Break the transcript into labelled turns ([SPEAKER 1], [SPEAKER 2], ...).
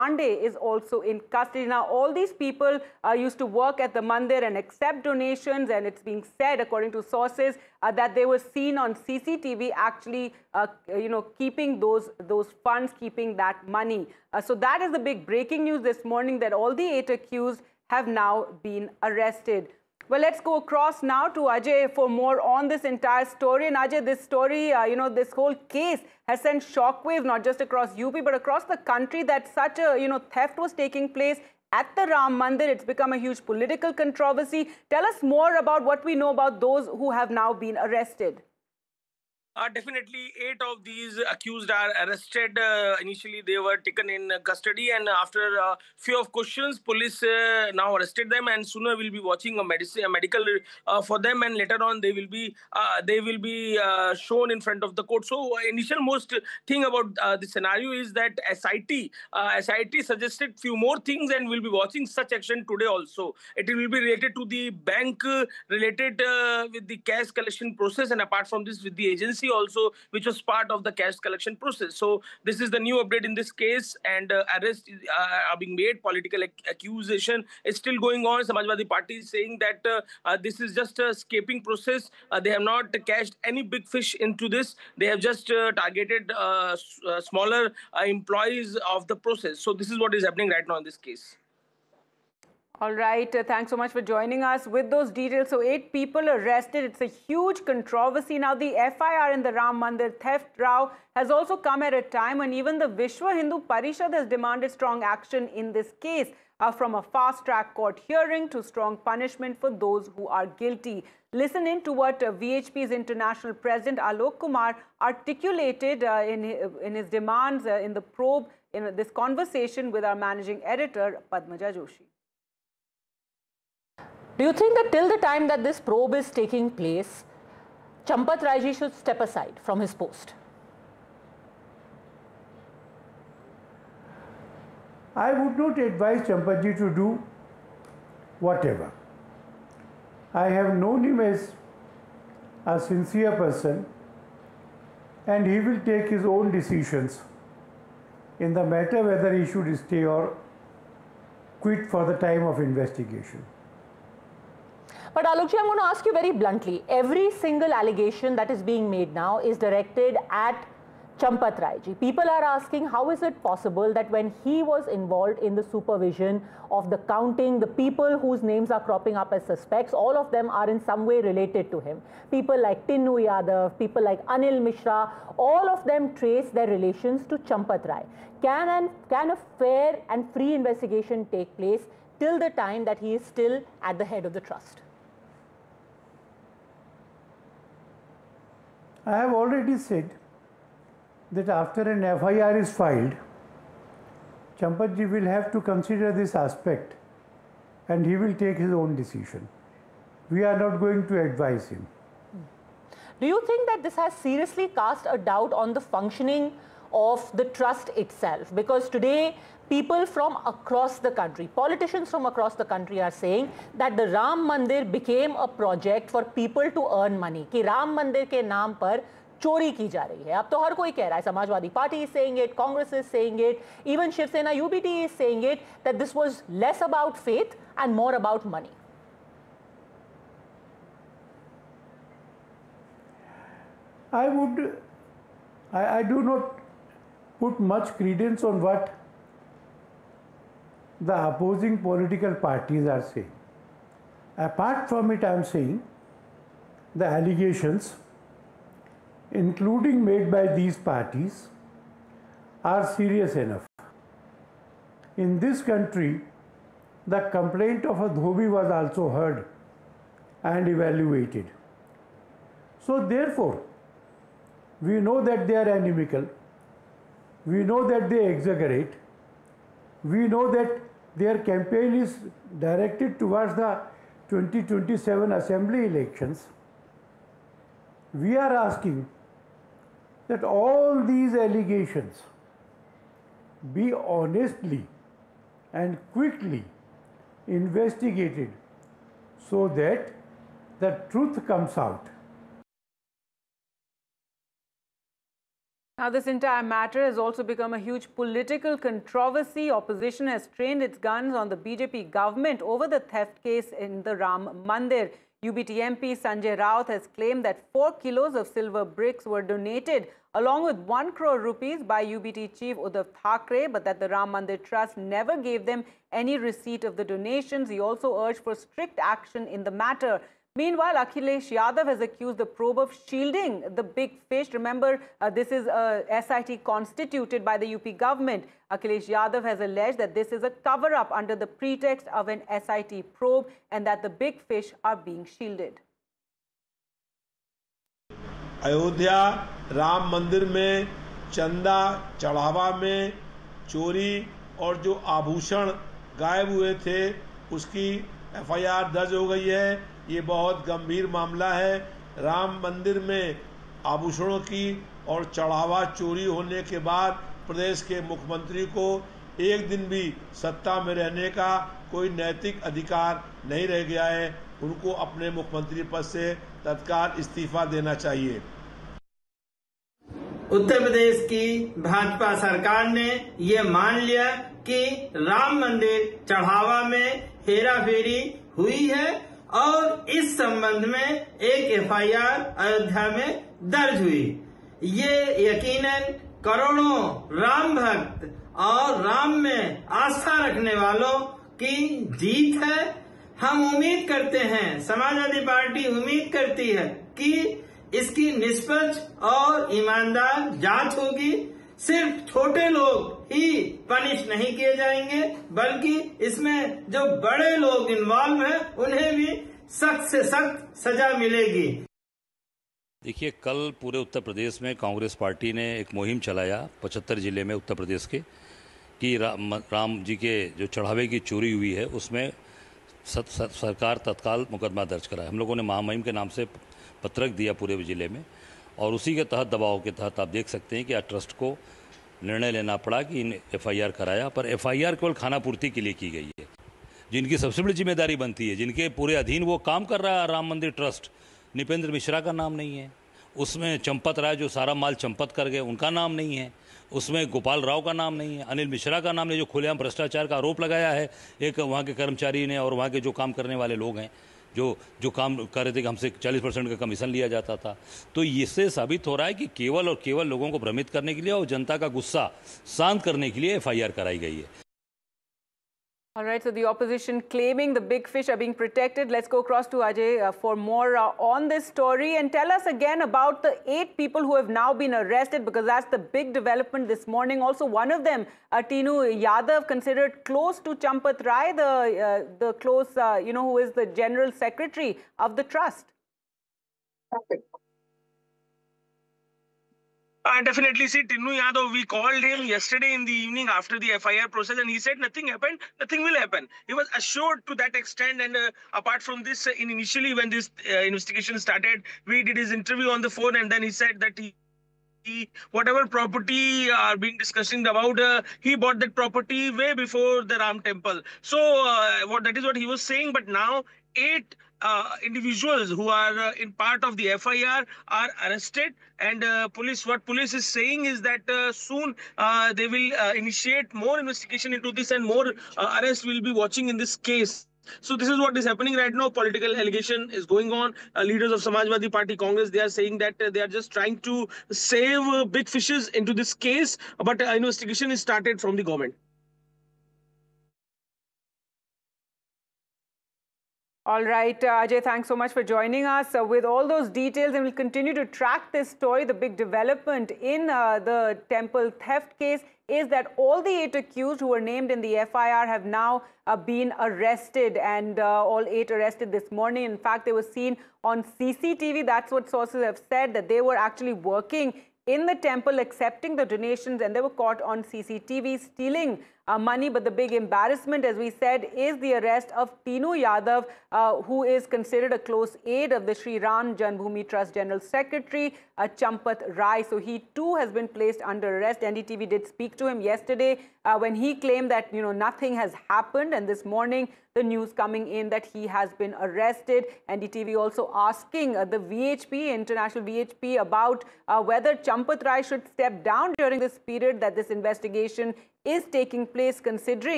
[SPEAKER 1] Pandey is also in custody. Now, all these people used to work at the mandir and accept donations, and it's being said, according to sources, that they were seen on CCTV actually, keeping those funds, keeping that money. So that is the big breaking news this morning, that all the 8 accused have now been arrested. Well, let's go across now to Ajay for more on this entire story. And Ajay, this story, this whole case has sent shockwaves not just across UP but across the country, that such a theft was taking place at the Ram Mandir. It's become a huge political controversy. Tell us more about what we know about those who have now been arrested.
[SPEAKER 2] Definitely, 8 of these accused are arrested. Initially, they were taken in custody, and after a few of questions, police now arrested them. And sooner we'll be watching a medical for them, and later on they will be shown in front of the court. So, initial most thing about the scenario is that SIT suggested few more things, and we'll be watching such action today also. It will be related to the bank, related with the cash collection process, and apart from this, with the agency also, which was part of the cash collection process. So this is the new update in this case, and arrests are being made. Political accusation is still going on. Samajwadi Party is saying that this is just a escaping process. They have not cashed any big fish into this. They have just targeted smaller employees of the process. So this is what is happening right now in this case.
[SPEAKER 1] All right. Thanks so much for joining us with those details. So 8 people arrested. It's a huge controversy. Now, the FIR in the Ram Mandir theft row has also come at a time when even the Vishwa Hindu Parishad has demanded strong action in this case, from a fast-track court hearing to strong punishment for those who are guilty. Listen in to what VHP's international president Alok Kumar articulated in his demands in the probe in this conversation with our managing editor, Padmaja Joshi.
[SPEAKER 3] Do you think that till the time that this probe is taking place, Champat Raiji should step aside from his post?
[SPEAKER 4] I would not advise Champatji to do whatever. I have known him as a sincere person, and he will take his own decisions in the matter whether he should stay or quit for the time of investigation.
[SPEAKER 3] But Alokji, I'm going to ask you very bluntly. Every single allegation that is being made now is directed at Champat Raiji. People are asking, how is it possible that when he was involved in the supervision of the counting, the people whose names are cropping up as suspects, all of them are in some way related to him. People like Tinnu Yadav, people like Anil Mishra, all of them trace their relations to Champat Rai. Can a fair and free investigation take place till the time that he is still at the head of the trust?
[SPEAKER 4] I have already said that after an FIR is filed, Champatji will have to consider this aspect and he will take his own decision. We are not going to advise him.
[SPEAKER 3] Do you think that this has seriously cast a doubt on the functioning of the trust itself? Because today, people from across the country, politicians from across the country are saying that the Ram Mandir became a project for people to earn money. कि Ram Mandir के नाम पर चोरी की जा रही है. अब तो हर कोई कह रहा है. Samajwadi Party is saying it, Congress is saying it, even Shiv Sena UBT is saying it, that this was less about faith and more about money.
[SPEAKER 4] I do not put much credence on what the opposing political parties are saying. Apart from it, I am saying the allegations, including made by these parties, are serious enough. In this country, the complaint of a dhobi was also heard and evaluated. So therefore, we know that they are inimical, we know that they exaggerate, we know that their campaign is directed towards the 2027 assembly elections. We are asking that all these allegations be honestly and quickly investigated so that the truth comes out.
[SPEAKER 1] Now, this entire matter has also become a huge political controversy. Opposition has trained its guns on the BJP government over the theft case in the Ram Mandir. UBT MP Sanjay Raut has claimed that 4 kilos of silver bricks were donated along with 1 crore rupees by UBT chief Uddhav Thackeray, but that the Ram Mandir Trust never gave them any receipt of the donations. He also urged for strict action in the matter. Meanwhile, Akhilesh Yadav has accused the probe of shielding the big fish. Remember, this is a SIT constituted by the UP government. Akhilesh Yadav has alleged that this is a cover-up under the pretext of an SIT probe and that the big fish are being shielded.
[SPEAKER 5] Ayodhya Ram मंदिर में चंदा चढ़ावा में चोरी और जो आभूषण गायब हुए थे उसकी एफआईआर दर्ज हो गई है। ये बहुत गंभीर मामला है। राम मंदिर में आभूषणों की और चढ़ावा चोरी होने के बाद प्रदेश के मुख्यमंत्री को एक दिन भी सत्ता में रहने का कोई नैतिक अधिकार नहीं रह गया है। उनको अपने मुख्यमंत्री पद से तत्काल इस्तीफा देना चाहिए।
[SPEAKER 6] उत्तर प्रदेश की भाजपा सरकार ने ये मान लिया कि राम मंदिर चढ़ावा में हेराफेरी हुई है और इस संबंध में एक एफआईआर अयोध्या में दर्ज हुई। ये यकीनन करोड़ों राम भक्त और राम में आस्था रखने वालों की जीत है। हम उम्मीद करते हैं, समाजवादी पार्टी उम्मीद करती है कि इसकी निष्पक्ष और ईमानदार जांच होगी। सिर्फ छोटे लोग ही पनिश नहीं किए जाएंगे, बल्कि इसमें जो बड़े लोग इन्वॉल्व हैं उन्हें भी सख्त से सख्त सजा मिलेगी।
[SPEAKER 7] देखिए, कल पूरे उत्तर प्रदेश में कांग्रेस पार्टी ने एक मुहिम चलाया 75 जिले में उत्तर प्रदेश के कि राम जी के जो चढ़ावे की चोरी हुई है उसमें सरकार तत्काल मुकदमा दर्ज कराए। हम लोगों ने महामहिम के नाम से पत्रक दिया पूरे जिले में और उसी के तहत दबाव के तहत आप देख सकते हैं कि आज ट्रस्ट को निर्णय लेना पड़ा कि इन एफआईआर कराया। पर एफआईआर केवल खानापूर्ति के लिए की गई है। जिनकी सबसे बड़ी जिम्मेदारी बनती है, जिनके पूरे अधीन वो काम कर रहा है राम मंदिर ट्रस्ट, निपेंद्र मिश्रा का नाम नहीं है उसमें। चंपत राय जो सारा माल चंपत कर गए उनका नाम नहीं है उसमें। गोपाल राव का नाम नहीं है। अनिल मिश्रा का नाम नहीं, जो खुलेआम भ्रष्टाचार का आरोप लगाया है एक वहाँ के कर्मचारी ने और वहाँ के जो काम करने वाले लोग हैं जो काम कर रहे थे कि हमसे 40% का कमीशन लिया जाता था। तो इससे साबित हो रहा है कि केवल और केवल लोगों को भ्रमित करने के लिए और जनता का गुस्सा शांत करने के लिए एफआईआर कराई गई है।
[SPEAKER 1] All right, so the opposition claiming the big fish are being protected. Let's go across to Ajay for more on this story and tell us again about the 8 people who have now been arrested, because that's the big development this morning. Also, one of them, Tinu Yadav, considered close to Champat Rai, the close, who is the general secretary of the trust.
[SPEAKER 2] Definitely. See, Tinu Yadav, we called him yesterday in the evening after the FIR process and he said nothing happened, nothing will happen. He was assured to that extent. And apart from this, initially when this investigation started, we did his interview on the phone and then he said that he whatever property are being discussing about, he bought that property way before the Ram temple. So that is what he was saying. But now 8 individuals who are in part of the FIR are arrested, and what police is saying is that soon they will initiate more investigation into this and more arrests will be watching in this case. So this is what is happening right now. Political allegation is going on. Leaders of Samajwadi Party, Congress, they are saying that they are just trying to save big fishes into this case, but investigation is started from the government.
[SPEAKER 1] All right, Ajay, thanks so much for joining us with all those details, and we'll continue to track this story. The big development in the temple theft case is that all the 8 accused who were named in the FIR have now been arrested, and all 8 arrested this morning. In fact, they were seen on CCTV. That's what sources have said, that they were actually working in the temple accepting the donations, and they were caught on CCTV stealing money. But the big embarrassment, as we said, is the arrest of Tinu Yadav, who is considered a close aide of the Sri Ram Janmabhoomi Trust General Secretary, Champath Rai. So he too has been placed under arrest. NDTV did speak to him yesterday when he claimed that nothing has happened, and this morning the news coming in that he has been arrested. NDTV also asking the VHP, International VHP, about whether Champath Rai should step down during this period that this investigation is taking place, considering